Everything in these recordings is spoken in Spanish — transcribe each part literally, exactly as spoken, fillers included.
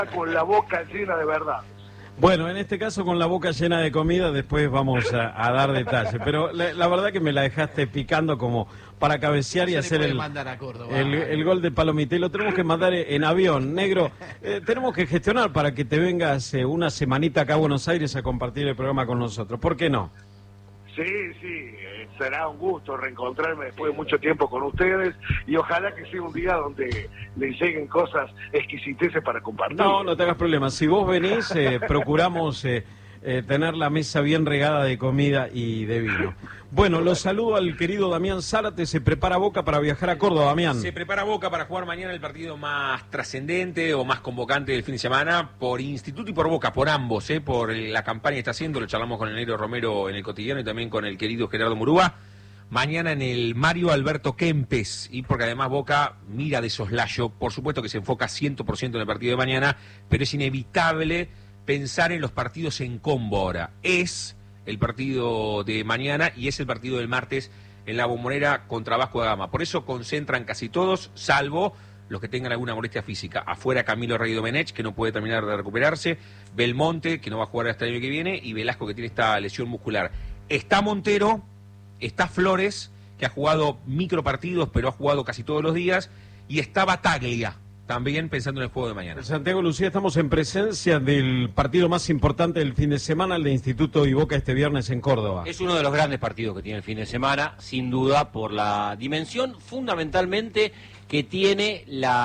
con la boca llena de verdad. Bueno, en este caso con la boca llena de comida, después vamos a, a dar detalles. Pero la, la verdad que me la dejaste picando como para cabecear y hacer el, el, el gol de Palomité. Lo tenemos que mandar en avión, negro. Eh, tenemos que gestionar para que te vengas eh, una semanita acá a Buenos Aires a compartir el programa con nosotros. ¿Por qué no? Sí, sí, eh, será un gusto reencontrarme después de mucho tiempo con ustedes y ojalá que sea un día donde les lleguen cosas exquisiteces para compartir. No, no te hagas problemas. Si vos venís, eh, procuramos eh, eh, tener la mesa bien regada de comida y de vino. Bueno, los saludo al querido Damián Zárate. Se prepara Boca para viajar a Córdoba, Damián. Se prepara Boca para jugar mañana el partido más trascendente o más convocante del fin de semana por Instituto y por Boca, por ambos, ¿eh? Por la campaña que está haciendo. Lo charlamos con el negro Romero en el Cotidiano y también con el querido Gerardo Murúa. Mañana en el Mario Alberto Kempes, y porque además Boca mira de soslayo, por supuesto que se enfoca cien por ciento en el partido de mañana, pero es inevitable pensar en los partidos en combo ahora. Es el partido de mañana y es el partido del martes en la Bombonera contra Vasco da Gama. Por eso concentran casi todos, salvo los que tengan alguna molestia física. Afuera Camilo Rey Domenech, que no puede terminar de recuperarse, Belmonte, que no va a jugar hasta el año que viene, y Velasco, que tiene esta lesión muscular. Está Montero, está Flores, que ha jugado micropartidos, pero ha jugado casi todos los días, y está Bataglia, también pensando en el juego de mañana. Santiago Lucía, estamos en presencia del partido más importante del fin de semana, el de Instituto y Boca este viernes en Córdoba. Es uno de los grandes partidos que tiene el fin de semana, sin duda, por la dimensión fundamentalmente que tiene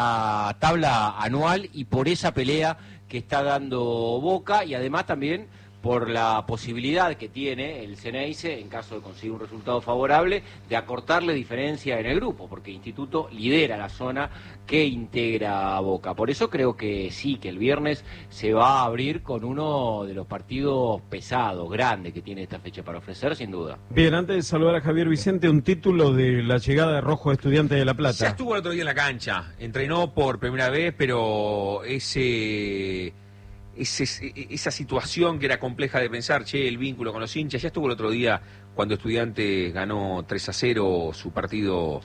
la tabla anual y por esa pelea que está dando Boca, y además también por la posibilidad que tiene el Ceneice, en caso de conseguir un resultado favorable, de acortarle diferencia en el grupo, porque Instituto lidera la zona que integra a Boca. Por eso creo que sí, que el viernes se va a abrir con uno de los partidos pesados, grandes que tiene esta fecha para ofrecer, sin duda. Bien, antes de saludar a Javier Vicente, un título de la llegada de Rojo Estudiante de La Plata. Ya estuvo el otro día en la cancha, entrenó por primera vez, pero ese... Ese, esa situación que era compleja de pensar, che, el vínculo con los hinchas, ya estuvo el otro día cuando Estudiantes ganó tres a cero su partido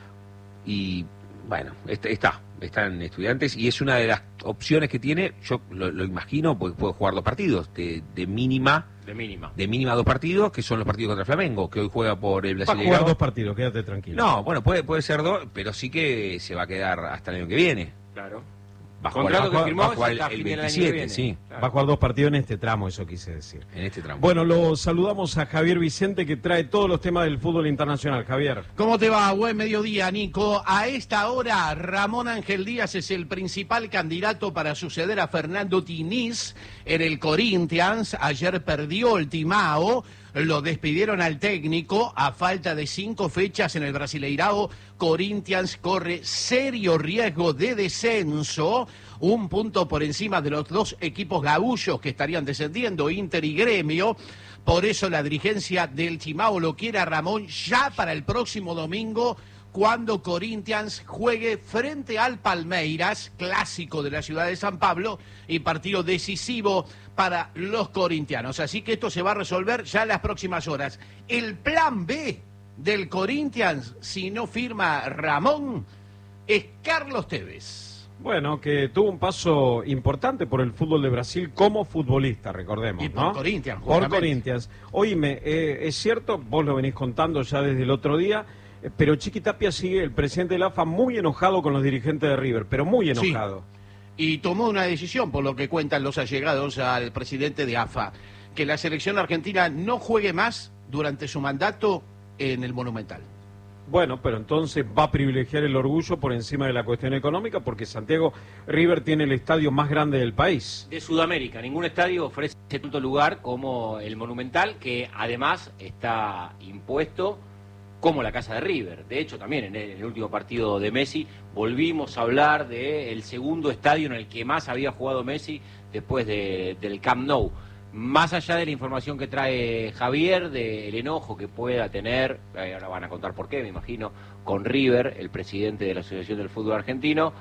y bueno, está, está, están Estudiantes y es una de las opciones que tiene, yo lo, lo imagino, porque puede jugar dos partidos de, de mínima, de mínima, de mínima dos partidos, que son los partidos contra Flamengo, que hoy juega por el Brasileirao. Va a jugar dos partidos, quédate tranquilo. No, bueno, puede, puede ser dos, pero sí que se va a quedar hasta el año que viene. Claro. Va a jugar, va a jugar, va a jugar el, el veintisiete, sí. Claro. Va a jugar dos partidos en este tramo, eso quise decir. En este tramo. Bueno, lo saludamos a Javier Vicente, que trae todos los temas del fútbol internacional. Javier. ¿Cómo te va? Buen mediodía, Nico. A esta hora, Ramón Ángel Díaz es el principal candidato para suceder a Fernando Diniz en el Corinthians. Ayer perdió el Timao. Lo despidieron al técnico a falta de cinco fechas en el Brasileirao. Corinthians corre serio riesgo de descenso, un punto por encima de los dos equipos gabullos que estarían descendiendo, Inter y Gremio. Por eso la dirigencia del Timao lo quiere a Ramón ya para el próximo domingo, cuando Corinthians juegue frente al Palmeiras, clásico de la ciudad de San Pablo, y partido decisivo para los corintianos. Así que esto se va a resolver ya en las próximas horas. El plan B del Corinthians, si no firma Ramón, es Carlos Tevez. Bueno, que tuvo un paso importante por el fútbol de Brasil como futbolista, recordemos, y por ¿no? Corinthians, por Corinthians. Oíme, eh, es cierto, vos lo venís contando ya desde el otro día, eh, pero Chiqui Tapia sigue, el presidente de la A F A, muy enojado con los dirigentes de River, pero muy enojado. Sí. Y tomó una decisión, por lo que cuentan los allegados al presidente de A F A, que la selección argentina no juegue más durante su mandato en el Monumental. Bueno, pero entonces va a privilegiar el orgullo por encima de la cuestión económica, porque Santiago, River tiene el estadio más grande del país. De Sudamérica, ningún estadio ofrece tanto lugar como el Monumental, que además está impuesto como la casa de River. De hecho, también en el, en el último partido de Messi volvimos a hablar del segundo estadio en el que más había jugado Messi después de, del Camp Nou. Más allá de la información que trae Javier, del enojo que pueda tener, ahora van a contar por qué, me imagino, con River, el presidente de la Asociación del Fútbol Argentino,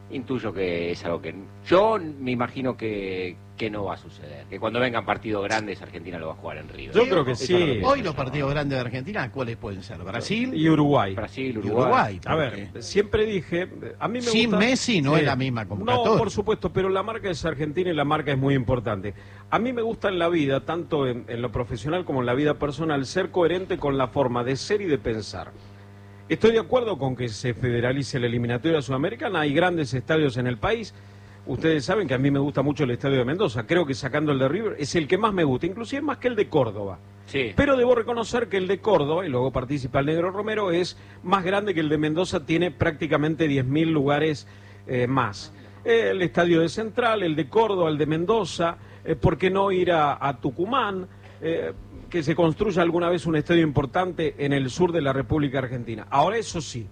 Intuyo que es algo que yo me imagino que, que no va a suceder. Que cuando vengan partidos grandes, Argentina lo va a jugar en River. Yo creo que sí. Hoy los yo. partidos grandes de Argentina, ¿cuáles pueden ser? Brasil y Uruguay. Brasil, Uruguay. Y Uruguay a ver, siempre dije, a mí me Sin gusta, Messi no eh, es la misma convocatoria. No, por supuesto, pero la marca es Argentina y la marca es muy importante. A mí me gusta en la vida, tanto en, en lo profesional como en la vida personal, ser coherente con la forma de ser y de pensar. Estoy de acuerdo con que se federalice la eliminatoria sudamericana, hay grandes estadios en el país. Ustedes saben que a mí me gusta mucho el estadio de Mendoza, creo que sacando el de River es el que más me gusta, inclusive más que el de Córdoba. Sí. Pero debo reconocer que el de Córdoba, y luego participa el Negro Romero, es más grande que el de Mendoza, tiene prácticamente diez mil lugares eh, más. Eh, el estadio de Central, el de Córdoba, el de Mendoza, eh, ¿por qué no ir a, a Tucumán? Eh, que se construya alguna vez un estadio importante en el sur de la República Argentina. Ahora, eso sí,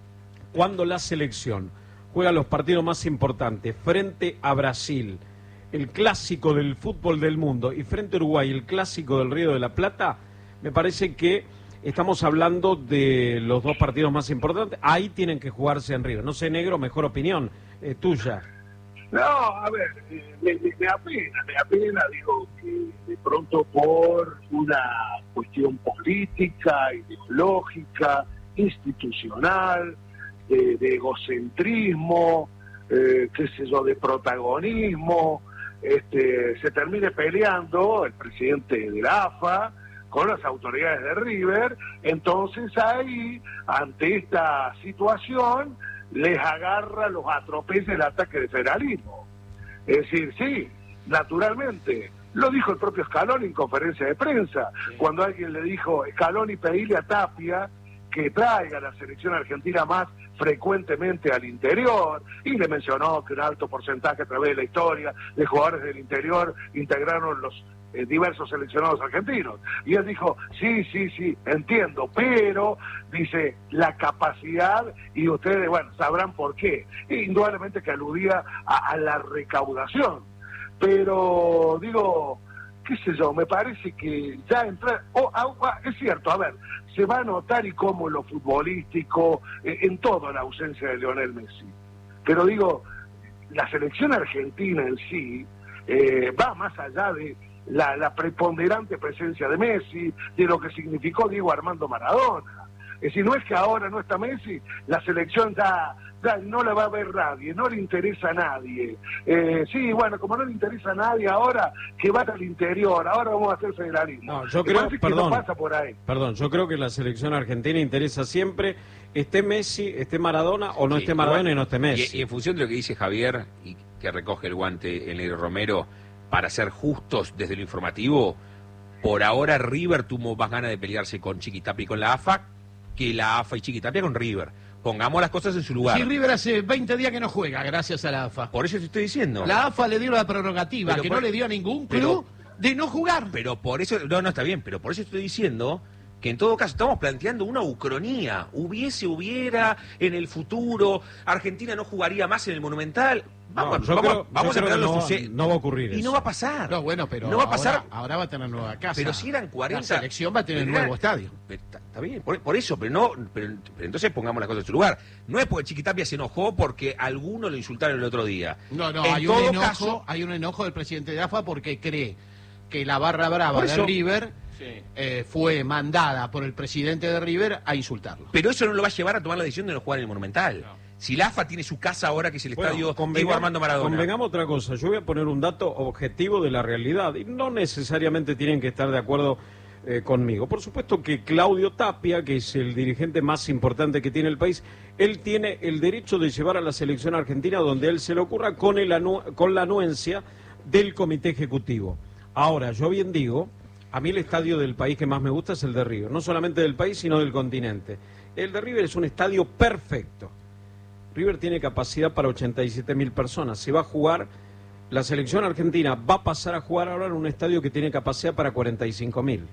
cuando la selección juega los partidos más importantes frente a Brasil, el clásico del fútbol del mundo, y frente a Uruguay, el clásico del Río de la Plata, me parece que estamos hablando de los dos partidos más importantes. Ahí tienen que jugarse en Río. No sé, Negro, mejor opinión eh, tuya. No, a ver, eh, me, me, me apena, me apena, digo, que de pronto por una cuestión política, ideológica, institucional, de, de egocentrismo, eh, qué sé yo, de protagonismo, este, se termine peleando el presidente de la A F A con las autoridades de River. Entonces ahí, ante esta situación, les agarra, los atropella el ataque de federalismo. Es decir, sí, naturalmente, lo dijo el propio Scaloni en conferencia de prensa, sí. Cuando alguien le dijo, Scaloni, pedile a Tapia que traiga a la selección argentina más frecuentemente al interior, y le mencionó que un alto porcentaje a través de la historia de jugadores del interior integraron los eh, diversos seleccionados argentinos. Y él dijo, sí, sí, sí, entiendo, pero, dice, la capacidad, y ustedes, bueno, sabrán por qué. E indudablemente que aludía a, a la recaudación. Pero, digo, qué sé yo, me parece que ya entrar... Oh, ah, es cierto, a ver, se va a notar y cómo lo futbolístico, eh, en todo la ausencia de Lionel Messi. Pero digo, la selección argentina en sí eh, va más allá de la, la preponderante presencia de Messi, de lo que significó Diego Armando Maradona. Es decir, no es que ahora no está Messi, la selección ya, ya no la va a ver nadie, no le interesa a nadie. Eh, sí, bueno, como no le interesa a nadie ahora, que vaya al interior, ahora vamos a hacer federalismo. No, yo creo, perdón, no pasa por ahí. Perdón, yo creo que la selección argentina interesa siempre, esté Messi, esté Maradona, o no sí, esté Maradona bueno, y no esté Messi. Y, y en función de lo que dice Javier, y que recoge el guante el Negro Romero, para ser justos desde lo informativo, por ahora River tuvo más ganas de pelearse con Chiquitapia y con la A F A que la A F A y Chiquitapia con River. Pongamos las cosas en su lugar. Sí, River hace veinte días que no juega, gracias a la A F A. Por eso te estoy diciendo. La A F A le dio la prerrogativa, pero que por... no le dio a ningún club pero, de no jugar. Pero por eso, no, no está bien, pero por eso estoy diciendo que en todo caso estamos planteando una ucronía. Hubiese, hubiera, en el futuro, Argentina no jugaría más en el Monumental. Vamos, no, yo vamos, creo, vamos yo a creo que no, suce... no va a ocurrir y eso. no va a pasar. No, bueno, pero no va a pasar. Ahora, ahora va a tener nueva casa. Pero si eran cuarenta... La selección va a tener nuevo estadio. Está, está bien, por, por eso, pero no pero, pero entonces pongamos las cosas en su lugar. No es porque Chiquitapia se enojó porque algunos lo insultaron el otro día. No, no, en hay todo un enojo, caso, hay un enojo del presidente de A F A porque cree que la barra brava de River sí. eh, fue mandada por el presidente de River a insultarlo. Pero eso no lo va a llevar a tomar la decisión de no jugar en el Monumental. No. Si la A F A tiene su casa ahora, que es el bueno, estadio Diego Armando Maradona. Convengamos otra cosa, yo voy a poner un dato objetivo de la realidad, y no necesariamente tienen que estar de acuerdo eh, conmigo. Por supuesto que Claudio Tapia, que es el dirigente más importante que tiene el país, él tiene el derecho de llevar a la selección argentina donde él se le ocurra con, el anu con la anuencia del comité ejecutivo. Ahora, yo bien digo, a mí el estadio del país que más me gusta es el de River, no solamente del país, sino del continente. El de River es un estadio perfecto. River tiene capacidad para ochenta y siete mil personas. Se va a jugar, la selección argentina va a pasar a jugar ahora en un estadio que tiene capacidad para cuarenta y cinco mil.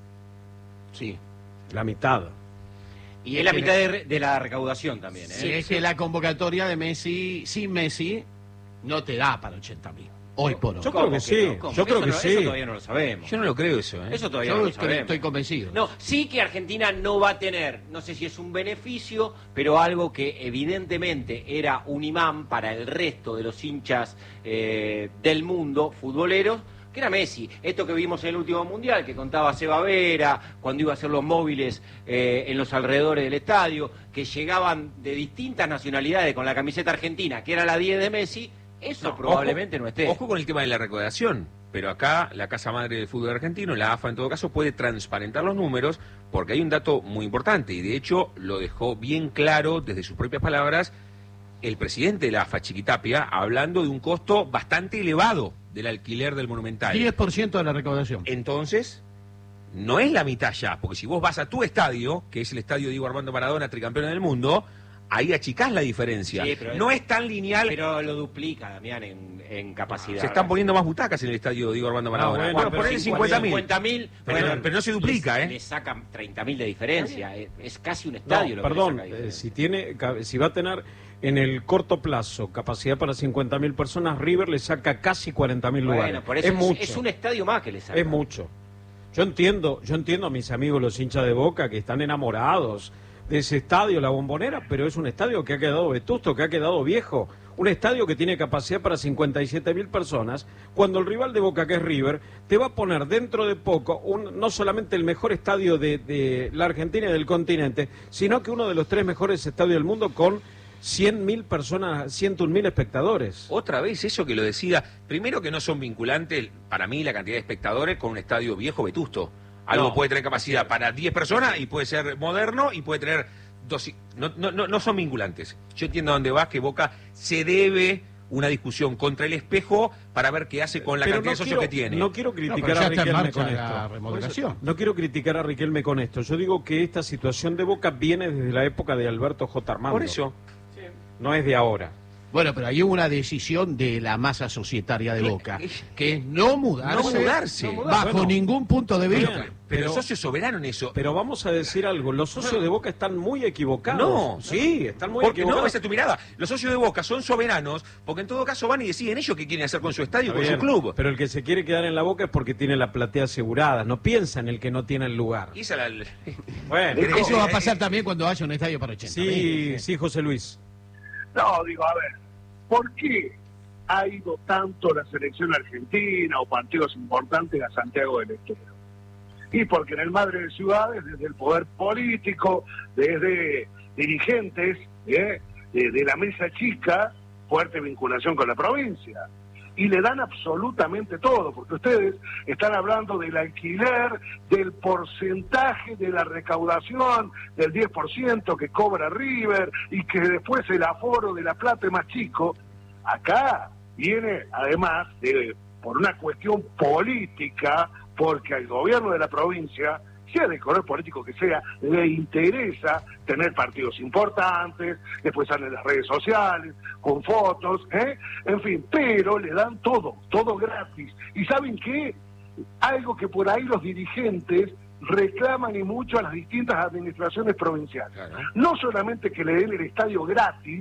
Sí. La mitad. Y es la mitad de, de la recaudación también, ¿eh? Sí, es que la convocatoria de Messi, sin Messi, no te da para ochenta mil. Hoy por hoy. Yo creo que sí, no? yo creo Eso que no- sí. Eso todavía no lo sabemos. Yo no lo creo eso, ¿eh? Eso todavía Yo no lo estoy, sabemos. estoy convencido. No, sí que Argentina no va a tener, no sé si es un beneficio, pero algo que evidentemente era un imán para el resto de los hinchas eh, del mundo, futboleros, que era Messi. Esto que vimos en el último Mundial, que contaba Seba Vera, cuando iba a hacer los móviles eh, en los alrededores del estadio, que llegaban de distintas nacionalidades con la camiseta argentina, que era la diez de Messi, eso No, probablemente ojo, no esté. Ojo con el tema de la recaudación, pero acá la Casa Madre del Fútbol Argentino, la A F A en todo caso, puede transparentar los números porque hay un dato muy importante y de hecho lo dejó bien claro desde sus propias palabras el presidente de la A F A, Chiquitapia, hablando de un costo bastante elevado del alquiler del Monumental. diez por ciento de la recaudación. Entonces, no es la mitad ya, porque si vos vas a tu estadio, que es el estadio Diego Armando Maradona, tricampeón del mundo, ahí achicás la diferencia. Sí, pero no es- es tan lineal. Pero lo duplica, Damián, en, en capacidad. Se están poniendo más butacas en el estadio Diego Armando Maradona. bueno, bueno, pero ponele cincuenta mil. cincuenta mil, Pero- pero no se duplica, le, ¿eh? Le sacan treinta mil de diferencia. Es, es casi un estadio. No, lo que le perdón, saca de eh, diferencia. si tiene, ca- si va a tener en el corto plazo capacidad para cincuenta mil personas, River le saca casi cuarenta mil lugares. Bueno, por eso es, es, mucho, es un estadio más que le saca. es mucho. Yo entiendo, yo entiendo a mis amigos los hinchas de Boca que están enamorados de ese estadio, la Bombonera, pero es un estadio que ha quedado vetusto, que ha quedado viejo. Un estadio que tiene capacidad para cincuenta y siete mil personas, cuando el rival de Boca, que es River, te va a poner dentro de poco un, no solamente el mejor estadio de, de la Argentina y del continente, sino que uno de los tres mejores estadios del mundo con cien mil personas, ciento un mil espectadores. Otra vez eso que lo decía, primero que no son vinculantes, para mí, la cantidad de espectadores con un estadio viejo vetusto. Algo No, puede tener capacidad para diez personas y puede ser moderno y puede tener dos... No, no, no, no son vinculantes. Yo entiendo a dónde vas, que Boca se debe una discusión contra el espejo para ver qué hace con la Pero cantidad no de socios quiero- que tiene. No quiero No, criticar pero ya a está en Riquelme marcha con la esto. remodelación. No quiero criticar a Riquelme con esto. Yo digo que esta situación de Boca viene desde la época de Alberto J. Armando. Por eso. No es de ahora. Bueno, pero hay una decisión de la masa societaria de Boca, que es no mudarse, No mudarse. No mudarse. bajo Bueno, ningún punto de vista. bien, Pero, Pero- el socio soberano en eso. Pero vamos a decir algo. Los socios de Boca están muy equivocados. No. Sí, están muy Porque no, equivocados. esa es tu mirada. Los socios de Boca son soberanos porque en todo caso van y deciden ellos qué quieren hacer con su estadio y Está con bien, su club. Pero el que se quiere quedar en la Boca es porque tiene la platea asegurada. No piensa en el que no tiene el lugar. Y esa la- Bueno, Pero- Eso va a pasar también cuando haya un estadio para ochenta. sí, sí, José Luis. No, digo, a ver, ¿por qué ha ido tanto la selección argentina o partidos importantes a Santiago del Estero? Y porque en el Madre de Ciudades, desde el poder político, desde dirigentes ¿eh? de, de la mesa chica, fuerte vinculación con la provincia. Y le dan absolutamente todo, porque ustedes están hablando del alquiler, del porcentaje de la recaudación, del diez por ciento que cobra River, y que después el aforo de La Plata es más chico. Acá viene, además, de, por una cuestión política, porque al gobierno de la provincia, sea de color político que sea, le interesa tener partidos importantes, después salen las redes sociales, con fotos, ¿eh? En fin, pero le dan todo, todo gratis. ¿Y saben qué? Algo que por ahí los dirigentes reclaman y mucho a las distintas administraciones provinciales. Claro. No solamente que le den el estadio gratis,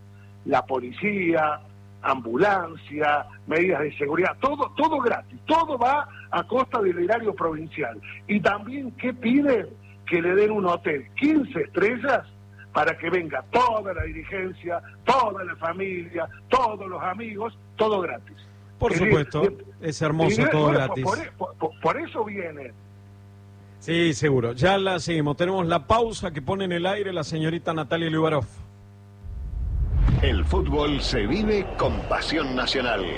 la policía, ambulancia, medidas de seguridad, todo, todo gratis, todo va a costa del erario provincial. Y también, ¿qué piden? Que le den un hotel quince estrellas para que venga toda la dirigencia, toda la familia, todos los amigos, todo gratis. Por Es supuesto, decir, es hermoso y- todo bueno, gratis. Por, por- por- por eso viene. Sí, seguro. Ya la seguimos. Tenemos la pausa que pone en el aire la señorita Natalia Liubarov. El fútbol se vive con pasión nacional.